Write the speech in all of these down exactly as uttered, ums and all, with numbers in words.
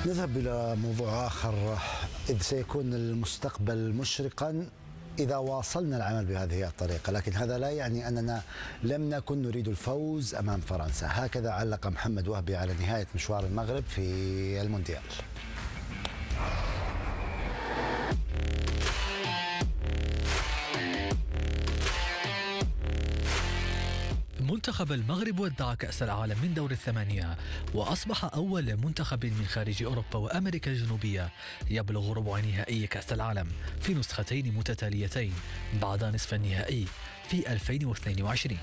نذهب إلى موضوع آخر، إذ سيكون المستقبل مشرقا إذا واصلنا العمل بهذه الطريقة، لكن هذا لا يعني أننا لم نكن نريد الفوز أمام فرنسا. هكذا علق محمد وهبي على نهاية مشوار المغرب في المونديال. منتخب المغرب ودع كأس العالم من دور الثمانية، وأصبح أول منتخب من خارج أوروبا وأمريكا الجنوبية يبلغ ربع نهائي كأس العالم في نسختين متتاليتين بعد نصف النهائي في ألفين واثنين وعشرين.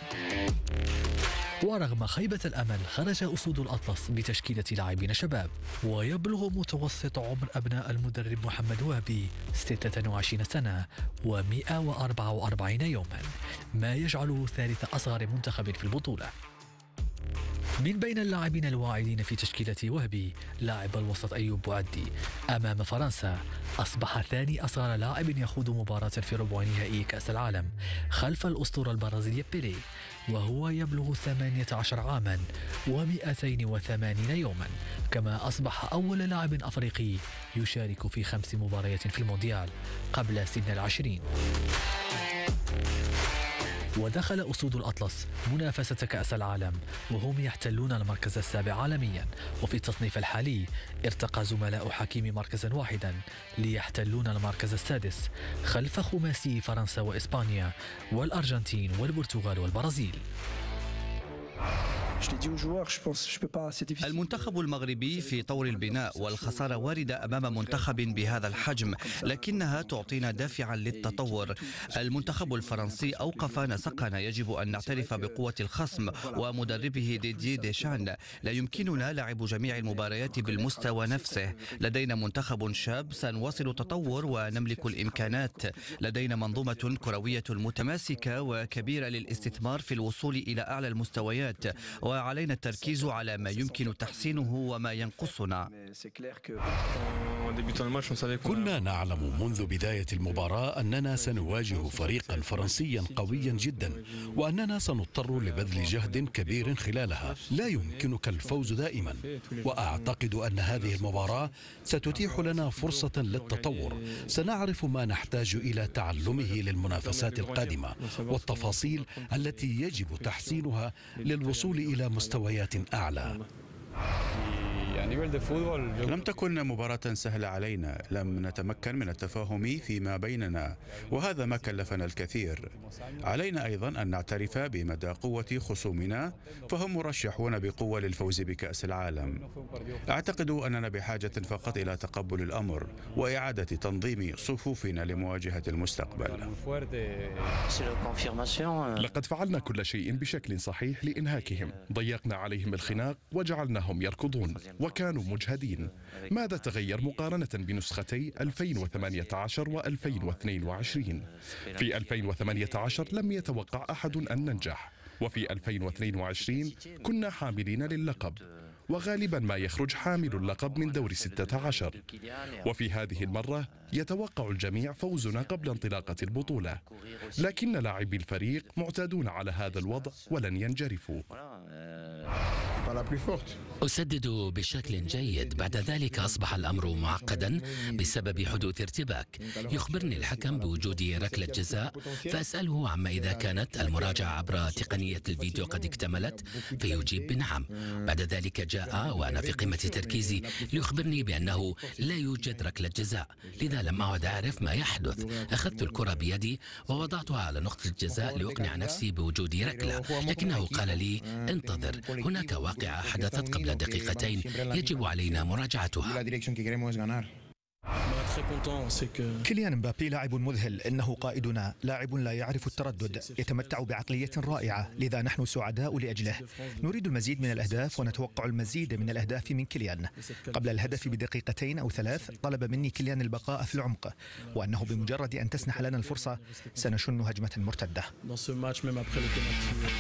ورغم خيبة الأمل خرج أسود الأطلس بتشكيلة لاعبين شباب، ويبلغ متوسط عمر أبناء المدرب محمد وهبي ستة وعشرين سنة ومئة وأربعة وأربعين يوما، ما يجعله ثالث أصغر منتخب في البطولة. من بين اللاعبين الواعدين في تشكيلة وهبي لاعب الوسط أيوب بوعدي. أمام فرنسا أصبح ثاني أصغر لاعب يخوض مباراة في ربع نهائي كأس العالم خلف الأسطورة البرازيلية بيلي، وهو يبلغ ثمانية عشر عاما ومئتين وثمانين يوما. كما أصبح أول لاعب أفريقي يشارك في خمس مباريات في المونديال قبل سن العشرين. ودخل أسود الأطلس منافسة كأس العالم وهم يحتلون المركز السابع عالميا، وفي التصنيف الحالي ارتقى زملاء حكيم مركزا واحدا ليحتلون المركز السادس خلف خماسي فرنسا وإسبانيا والأرجنتين والبرتغال والبرازيل. المنتخب المغربي في طور البناء، والخسارة واردة أمام منتخب بهذا الحجم، لكنها تعطينا دافعا للتطور. المنتخب الفرنسي أوقف نسقنا، يجب أن نعترف بقوة الخصم ومدربه ديدييه ديشان. لا يمكننا لعب جميع المباريات بالمستوى نفسه. لدينا منتخب شاب، سنواصل التطور ونملك الإمكانات. لدينا منظومة كروية متماسكة وكبيرة للاستثمار في الوصول إلى أعلى المستويات، وعلينا التركيز على ما يمكن تحسينه وما ينقصنا. كنا نعلم منذ بداية المباراة أننا سنواجه فريقا فرنسيا قويا جدا، وأننا سنضطر لبذل جهد كبير خلالها. لا يمكنك الفوز دائما، وأعتقد أن هذه المباراة ستتيح لنا فرصة للتطور. سنعرف ما نحتاج إلى تعلمه للمنافسات القادمة والتفاصيل التي يجب تحسينها للوصول إلى مستويات أعلى. لم تكن مباراة سهلة علينا، لم نتمكن من التفاهم فيما بيننا، وهذا ما كلفنا الكثير. علينا أيضا أن نعترف بمدى قوة خصومنا، فهم مرشحون بقوة للفوز بكأس العالم. أعتقد أننا بحاجة فقط إلى تقبل الأمر وإعادة تنظيم صفوفنا لمواجهة المستقبل. لقد فعلنا كل شيء بشكل صحيح لإنهاكهم، ضيقنا عليهم الخناق وجعلناهم يركضون وكانوا مجهدين. ماذا تغير مقارنة بنسختي ألفين وثمانية عشر وألفين واثنين وعشرين؟ في ألفين وثمانية عشر لم يتوقع أحد أن ننجح، وفي ألفين واثنين وعشرين كنا حاملين للقب، وغالبا ما يخرج حامل اللقب من دور ستة عشر. وفي هذه المرة يتوقع الجميع فوزنا قبل انطلاقة البطولة، لكن لاعبي الفريق معتادون على هذا الوضع ولن ينجرفوا. أسدد بشكل جيد، بعد ذلك أصبح الأمر معقدا بسبب حدوث ارتباك. يخبرني الحكم بوجود ركلة جزاء، فأسأله عما إذا كانت المراجعة عبر تقنية الفيديو قد اكتملت، فيجيب بنعم. بعد ذلك جاء وأنا في قمة تركيزي ليخبرني بأنه لا يوجد ركلة جزاء، لذا لم أعد أعرف ما يحدث. أخذت الكرة بيدي ووضعتها على نقطة الجزاء لأقنع نفسي بوجود ركلة، لكنه قال لي انتظر، هناك واقعة حدثت قبل دقيقتين يجب علينا مراجعتها. كيليان مبابي لاعب مذهل، إنه قائدنا، لاعب لا يعرف التردد، يتمتع بعقلية رائعة، لذا نحن سعداء لأجله. نريد المزيد من الأهداف ونتوقع المزيد من الأهداف من كيليان. قبل الهدف بدقيقتين أو ثلاث طلب مني كيليان البقاء في العمق، وأنه بمجرد أن تسنح لنا الفرصة سنشن هجمة مرتدة.